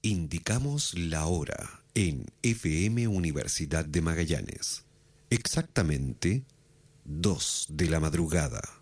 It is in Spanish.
Indicamos la hora en FM Universidad de Magallanes. Exactamente 2 de la madrugada.